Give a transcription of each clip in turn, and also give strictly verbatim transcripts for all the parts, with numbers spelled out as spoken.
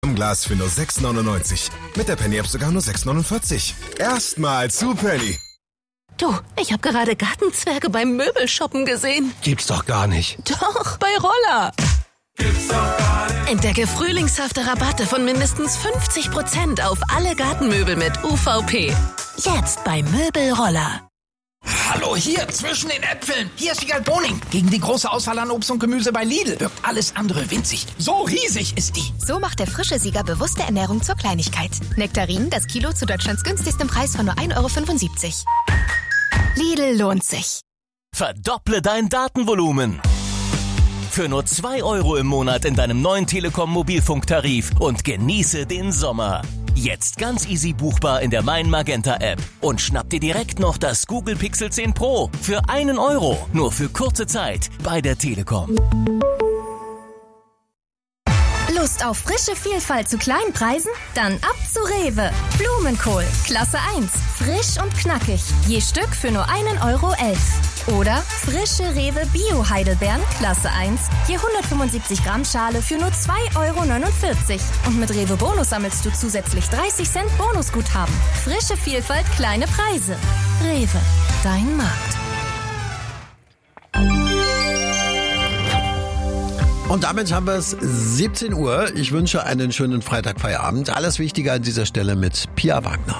Im Glas für nur sechs neunundneunzig. Mit der Penny-App sogar nur sechs neunundvierzig. Erstmal zu Penny. Du, ich habe gerade Gartenzwerge beim Möbelshoppen gesehen. Gibt's doch gar nicht. Doch, bei Roller. Gibt's doch gar nicht. Entdecke frühlingshafte Rabatte von mindestens fünfzig Prozent auf alle Gartenmöbel mit U V P. Jetzt bei Möbelroller. Hallo, hier, zwischen den Äpfeln. Hier ist Wiegald Boning. Gegen die große Auswahl an Obst und Gemüse bei Lidl wirkt alles andere winzig. So riesig ist die. So macht der frische Sieger bewusste Ernährung zur Kleinigkeit. Nektarinen, das Kilo zu Deutschlands günstigstem Preis von nur ein Euro fünfundsiebzig. Lidl lohnt sich. Verdopple dein Datenvolumen. Für nur zwei Euro im Monat in deinem neuen Telekom-Mobilfunktarif und genieße den Sommer. Jetzt ganz easy buchbar in der Mein Magenta App. Und schnapp dir direkt noch das Google Pixel zehn Pro für einen Euro. Nur für kurze Zeit bei der Telekom. Lust auf frische Vielfalt zu kleinen Preisen? Dann ab zu Rewe. Blumenkohl, Klasse eins. Frisch und knackig. Je Stück für nur einen Euro elf. Oder frische Rewe Bio-Heidelbeeren, Klasse eins. Je hundertfünfundsiebzig Gramm Schale für nur zwei Euro neunundvierzig. Und mit Rewe Bonus sammelst du zusätzlich dreißig Cent Bonusguthaben. Frische Vielfalt, kleine Preise. Rewe, dein Markt. Und damit haben wir es siebzehn Uhr. Ich wünsche einen schönen Freitagfeierabend. Alles Wichtige an dieser Stelle mit Pia Wagner.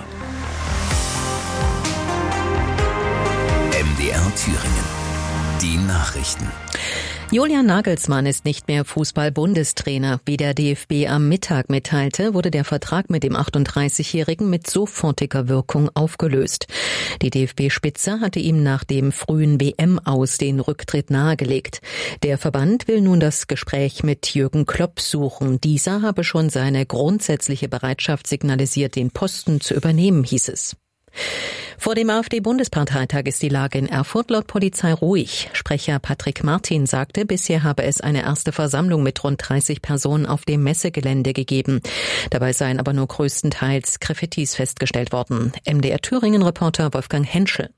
M D R Thüringen. Die Nachrichten. Julian Nagelsmann ist nicht mehr Fußball-Bundestrainer. Wie der D F B am Mittag mitteilte, wurde der Vertrag mit dem achtunddreißigjährigen mit sofortiger Wirkung aufgelöst. Die D F B-Spitze hatte ihm nach dem frühen W M-Aus den Rücktritt nahegelegt. Der Verband will nun das Gespräch mit Jürgen Klopp suchen. Dieser habe schon seine grundsätzliche Bereitschaft signalisiert, den Posten zu übernehmen, hieß es. Vor dem AfD-Bundesparteitag ist die Lage in Erfurt laut Polizei ruhig. Sprecher Patrick Martin sagte, bisher habe es eine erste Versammlung mit rund dreißig Personen auf dem Messegelände gegeben. Dabei seien aber nur größtenteils Graffitis festgestellt worden. M D R Thüringen-Reporter Wolfgang Henschel.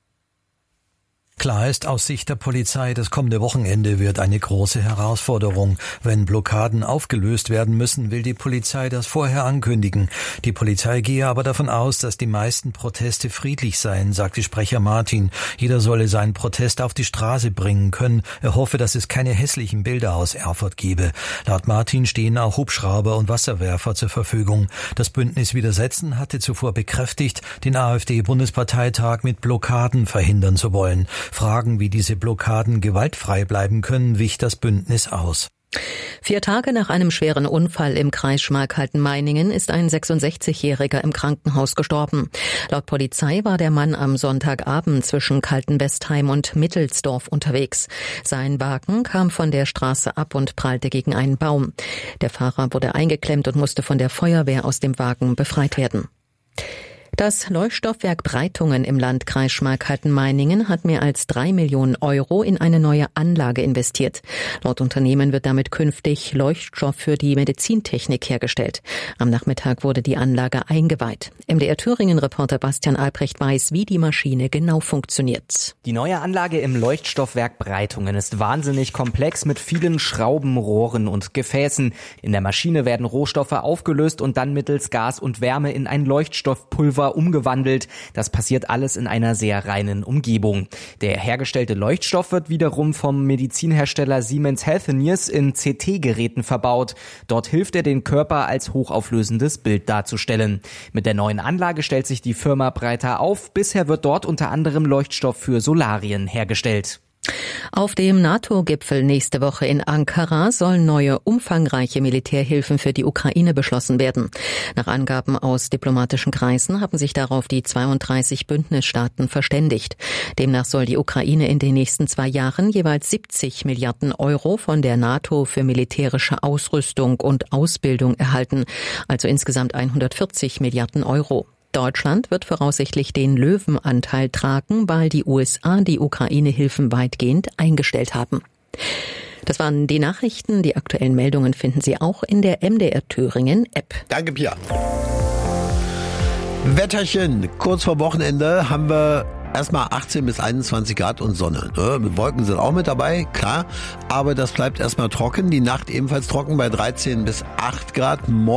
Klar ist aus Sicht der Polizei, das kommende Wochenende wird eine große Herausforderung. Wenn Blockaden aufgelöst werden müssen, will die Polizei das vorher ankündigen. Die Polizei gehe aber davon aus, dass die meisten Proteste friedlich seien, sagte Sprecher Martin. Jeder solle seinen Protest auf die Straße bringen können. Er hoffe, dass es keine hässlichen Bilder aus Erfurt gebe. Laut Martin stehen auch Hubschrauber und Wasserwerfer zur Verfügung. Das Bündnis Widersetzen hatte zuvor bekräftigt, den AfD-Bundesparteitag mit Blockaden verhindern zu wollen. Fragen, wie diese Blockaden gewaltfrei bleiben können, wich das Bündnis aus. Vier Tage nach einem schweren Unfall im Kreis Schmalkalden-Meiningen ist ein sechsundsechzigjähriger im Krankenhaus gestorben. Laut Polizei war der Mann am Sonntagabend zwischen Kaltenwestheim und Mittelsdorf unterwegs. Sein Wagen kam von der Straße ab und prallte gegen einen Baum. Der Fahrer wurde eingeklemmt und musste von der Feuerwehr aus dem Wagen befreit werden. Das Leuchtstoffwerk Breitungen im Landkreis Schmalkalden-Meiningen hat mehr als drei Millionen Euro in eine neue Anlage investiert. Laut Unternehmen wird damit künftig Leuchtstoff für die Medizintechnik hergestellt. Am Nachmittag wurde die Anlage eingeweiht. M D R Thüringen-Reporter Bastian Albrecht weiß, wie die Maschine genau funktioniert. Die neue Anlage im Leuchtstoffwerk Breitungen ist wahnsinnig komplex mit vielen Schrauben, Rohren und Gefäßen. In der Maschine werden Rohstoffe aufgelöst und dann mittels Gas und Wärme in ein Leuchtstoffpulver umgewandelt. Das passiert alles in einer sehr reinen Umgebung. Der hergestellte Leuchtstoff wird wiederum vom Medizinhersteller Siemens Healthineers in C T-Geräten verbaut. Dort hilft er, den Körper als hochauflösendes Bild darzustellen. Mit der neuen Anlage stellt sich die Firma breiter auf. Bisher wird dort unter anderem Leuchtstoff für Solarien hergestellt. Auf dem NATO-Gipfel nächste Woche in Ankara sollen neue, umfangreiche Militärhilfen für die Ukraine beschlossen werden. Nach Angaben aus diplomatischen Kreisen haben sich darauf die zweiunddreißig Bündnisstaaten verständigt. Demnach soll die Ukraine in den nächsten zwei Jahren jeweils siebzig Milliarden Euro von der NATO für militärische Ausrüstung und Ausbildung erhalten, also insgesamt hundertvierzig Milliarden Euro. Deutschland wird voraussichtlich den Löwenanteil tragen, weil die U S A die Ukraine-Hilfen weitgehend eingestellt haben. Das waren die Nachrichten. Die aktuellen Meldungen finden Sie auch in der M D R Thüringen-App. Danke, Pia. Wetterchen. Kurz vor Wochenende haben wir Erstmal achtzehn bis einundzwanzig Grad und Sonne. Wolken sind auch mit dabei, klar. Aber das bleibt erstmal trocken. Die Nacht ebenfalls trocken bei dreizehn bis acht Grad. Morgen